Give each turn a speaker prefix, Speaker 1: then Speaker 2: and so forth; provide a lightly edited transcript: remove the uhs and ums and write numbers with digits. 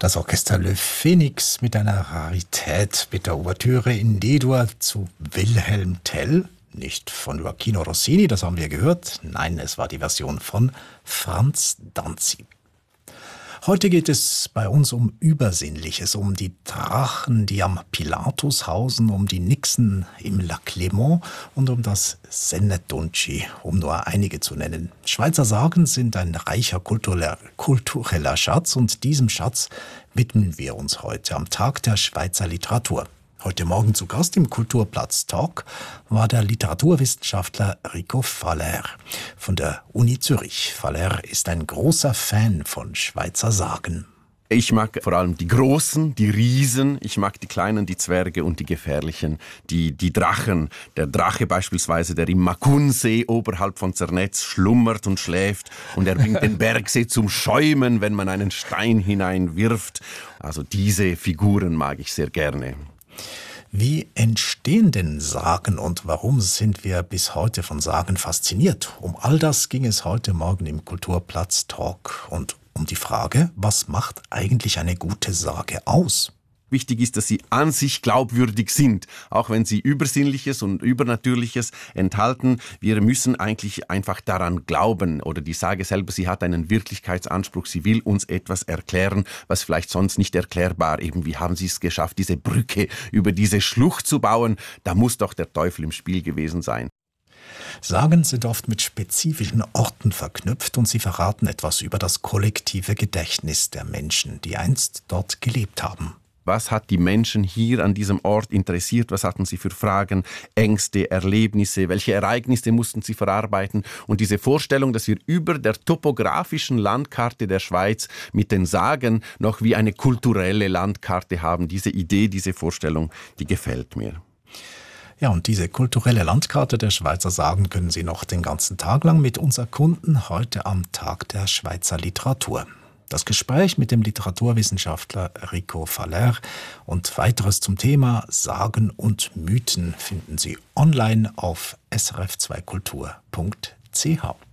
Speaker 1: Das Orchester Le Phoenix mit einer Rarität mit der Ouvertüre in D-Dur zu Wilhelm Tell. Nicht von Gioacchino Rossini, das haben wir gehört. Nein, es war die Version von Franz Danzi. Heute geht es bei uns um Übersinnliches, um die Drachen, die am Pilatus hausen, um die Nixen im Lac Léman und um das Senetunci, um nur einige zu nennen. Schweizer Sagen sind ein reicher kultureller Schatz und diesem Schatz widmen wir uns heute am Tag der Schweizer Literatur. Heute Morgen zu Gast im Kulturplatz Talk war der Literaturwissenschaftler Rico Faller von der Uni Zürich. Faller ist ein großer Fan von Schweizer Sagen.
Speaker 2: Ich mag vor allem die Großen, die Riesen, ich mag die Kleinen, die Zwerge und die Gefährlichen, die Drachen. Der Drache beispielsweise, der im Makunsee oberhalb von Zernetz schlummert und schläft und er bringt den Bergsee zum Schäumen, wenn man einen Stein hineinwirft. Also diese Figuren mag ich sehr gerne.
Speaker 1: Wie entstehen denn Sagen und warum sind wir bis heute von Sagen fasziniert? Um all das ging es heute Morgen im Kulturplatz Talk und um die Frage, was macht eigentlich eine gute Sage aus?
Speaker 2: Wichtig ist, dass sie an sich glaubwürdig sind, auch wenn sie Übersinnliches und Übernatürliches enthalten. Wir müssen eigentlich einfach daran glauben, oder die Sage selber, sie hat einen Wirklichkeitsanspruch, sie will uns etwas erklären, was vielleicht sonst nicht erklärbar. Eben, wie haben sie es geschafft, diese Brücke über diese Schlucht zu bauen? Da muss doch der Teufel im Spiel gewesen sein.
Speaker 1: Sagen sind oft mit spezifischen Orten verknüpft und sie verraten etwas über das kollektive Gedächtnis der Menschen, die einst dort gelebt haben.
Speaker 2: Was hat die Menschen hier an diesem Ort interessiert? Was hatten sie für Fragen, Ängste, Erlebnisse? Welche Ereignisse mussten sie verarbeiten? Und diese Vorstellung, dass wir über der topografischen Landkarte der Schweiz mit den Sagen noch wie eine kulturelle Landkarte haben, diese Idee, diese Vorstellung, die gefällt mir.
Speaker 1: Ja, und diese kulturelle Landkarte der Schweizer Sagen können Sie noch den ganzen Tag lang mit uns erkunden, heute am Tag der Schweizer Literatur. Das Gespräch mit dem Literaturwissenschaftler Rico Faller und weiteres zum Thema Sagen und Mythen finden Sie online auf srf2kultur.ch.